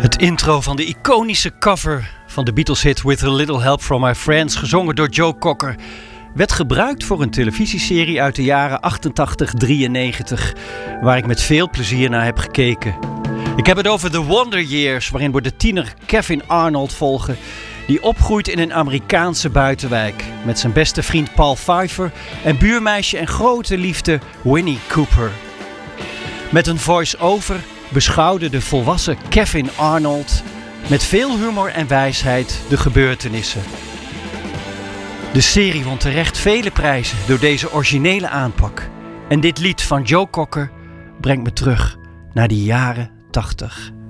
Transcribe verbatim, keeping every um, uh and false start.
Het intro van de iconische cover van de Beatles-hit With a Little Help from My Friends, gezongen door Joe Cocker, werd gebruikt voor een televisieserie uit de jaren achtentachtig drieënnegentig, waar ik met veel plezier naar heb gekeken. Ik heb het over The Wonder Years, waarin we de tiener Kevin Arnold volgen, die opgroeit in een Amerikaanse buitenwijk met zijn beste vriend Paul Pfeiffer en buurmeisje en grote liefde Winnie Cooper. Met een voice-over beschouwde de volwassen Kevin Arnold met veel humor en wijsheid de gebeurtenissen. De serie won terecht vele prijzen door deze originele aanpak. En dit lied van Joe Cocker brengt me terug naar die jaren tachtig.